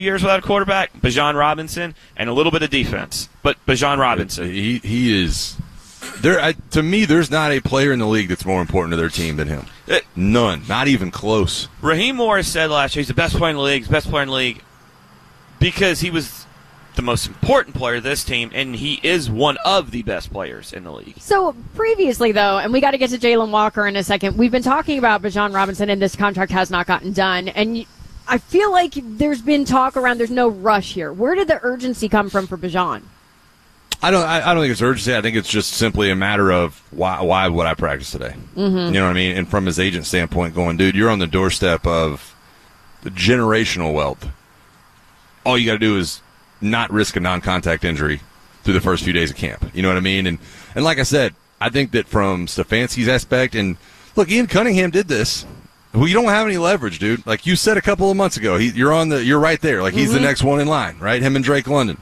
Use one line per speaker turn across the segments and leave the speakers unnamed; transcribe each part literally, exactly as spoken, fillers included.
years without a quarterback, Bijan Robinson, and a little bit of defense. But Bijan Robinson.
He, he is – there. I, to me, there's not a player in the league that's more important to their team than him. It, None. Not even close.
Raheem Morris said last year he's the best player in the league, he's the best player in the league, because he was – the most important player of this team, and he is one of the best players in the league.
So previously, though, and we got to get to Jalen Walker in a second, we've been talking about Bijan Robinson, and this contract has not gotten done. And I feel like there's been talk around there's no rush here. Where did the urgency come from for Bijan?
I don't. I, I don't think it's urgency. I think it's just simply a matter of why. Why would I practice today? Mm-hmm. You know what I mean? And from his agent standpoint, going, dude, you're on the doorstep of the generational wealth. All you got to do is not risk a non-contact injury through the first few days of camp. You know what I mean? And and like I said, I think that from Stefanski's aspect, and look, Ian Cunningham did this. Well, you don't have any leverage, dude. Like you said a couple of months ago, he, you're on the, you're right there. Like he's mm-hmm. the next one in line, right? Him and Drake London.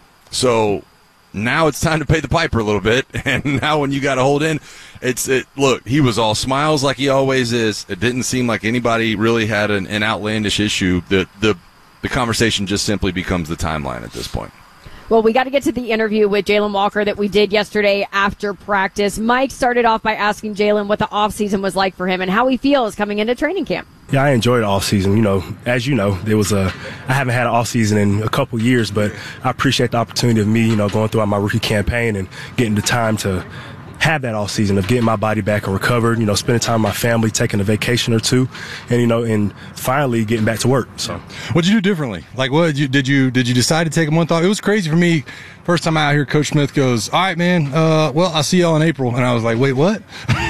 So now it's time to pay the piper a little bit. And now when you got to hold in, it's it. Look, he was all smiles like he always is. It didn't seem like anybody really had an, an outlandish issue. The the The conversation just simply becomes the timeline at this point.
Well, we got to get to the interview with Jalen Walker that we did yesterday after practice. Mike started off by asking Jalen what the offseason was like for him and how he feels coming into training camp.
Yeah, I enjoyed the offseason. You know, as you know, there was a I haven't had an offseason in a couple years, but I appreciate the opportunity of me, you know, going throughout my rookie campaign and getting the time to have that off season of getting my body back and recovered, you know, spending time with my family, taking a vacation or two, and you know, and finally getting back to work. So,
what'd you do differently? Like, what did you did you did you decide to take a month off? It was crazy for me. First time out here, Coach Smith goes, "All right, man. Uh, well, I'll see y'all in April," and I was like, "Wait, what?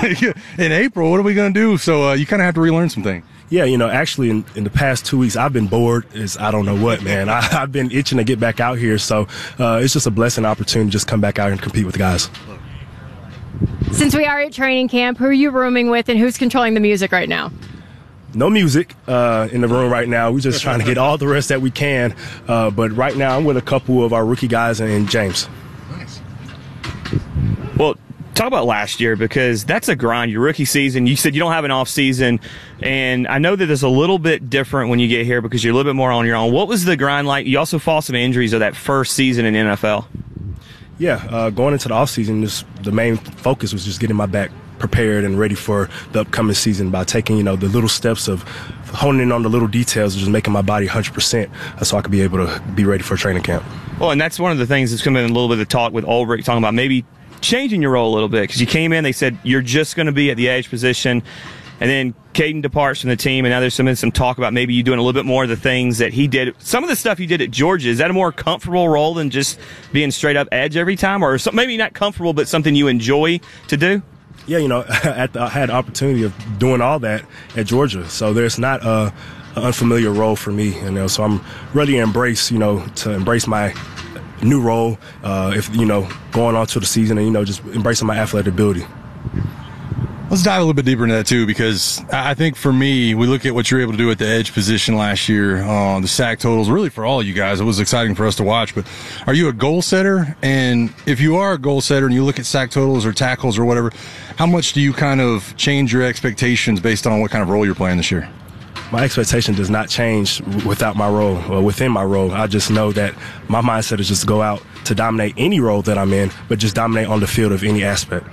In April? What are we gonna do?" So uh, you kind of have to relearn some things.
Yeah, you know, actually, in, in the past two weeks, I've been bored as I don't know what, man. I, I've been itching to get back out here, so uh, it's just a blessing opportunity to just come back out here and compete with the guys.
Since we are at training camp, who are you rooming with and who's controlling the music right now?
No music uh, in the room right now. We're just trying to get all the rest that we can. Uh, but right now I'm with a couple of our rookie guys and James.
Nice. Well, talk about last year, because that's a grind. Your rookie season, you said you don't have an off season, and I know that it's a little bit different when you get here because you're a little bit more on your own. What was the grind like? You also fought some injuries of that first season in N F L.
Yeah, uh, going into the offseason, just the main focus was just getting my back prepared and ready for the upcoming season by taking, you know, the little steps of honing in on the little details, just making my body one hundred percent so I could be able to be ready for training camp.
Well, and that's one of the things that's coming in a little bit of talk with Ulbrich, talking about maybe changing your role a little bit, because you came in, they said you're just going to be at the edge position, and then Caden departs from the team, and now there's some, some talk about maybe you doing a little bit more of the things that he did. Some of the stuff you did at Georgia, is that a more comfortable role than just being straight up edge every time, or some, maybe not comfortable, but something you enjoy to do?
Yeah, you know, I had the opportunity of doing all that at Georgia, so there's not a, an unfamiliar role for me, you know, so I'm really embrace, you know, to embrace my new role, uh, if, you know, going on to the season and, you know, just embracing my athletic ability.
Let's dive a little bit deeper into that, too, because I think for me, we look at what you were able to do at the edge position last year, uh, the sack totals, really for all you guys. It was exciting for us to watch. But are you a goal setter? And if you are a goal setter and you look at sack totals or tackles or whatever, how much do you kind of change your expectations based on what kind of role you're playing this year?
My expectation does not change without my role, or within my role. I just know that my mindset is just to go out to dominate any role that I'm in, but just dominate on the field of any aspect.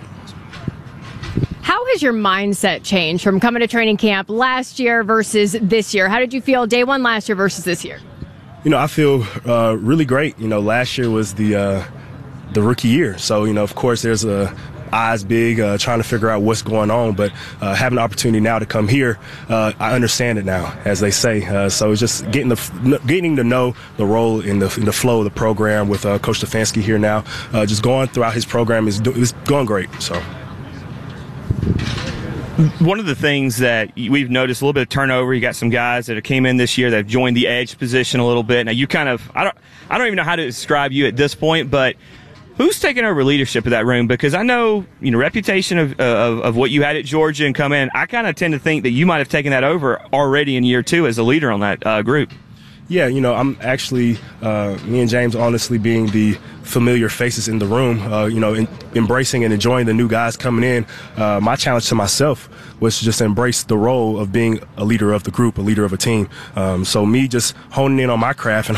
How has your mindset changed from coming to training camp last year versus this year? How did you feel day one last year versus this year?
You know, I feel uh, really great. You know, last year was the uh, the rookie year. So, you know, of course, there's a eyes big, uh, trying to figure out what's going on. But uh, having the opportunity now to come here, uh, I understand it now, as they say. Uh, so it's just getting the getting to know the role in the in the flow of the program with uh, Coach Stefanski here now. Uh, just going throughout his program is is going great. So.
One of the things that we've noticed, a little bit of turnover. You got some guys that came in this year that have joined the edge position a little bit. Now you kind of, I don't, I don't even know how to describe you at this point, but who's taking over leadership of that room? Because I know, you know, reputation of of, of what you had at Georgia and come in. I kind of tend to think that you might have taken that over already in year two as a leader on that uh, group.
Yeah, you know, I'm actually, uh, me and James honestly being the familiar faces in the room, uh, you know, in, embracing and enjoying the new guys coming in. Uh, my challenge to myself was to just embrace the role of being a leader of the group, a leader of a team. Um, so me just honing in on my craft and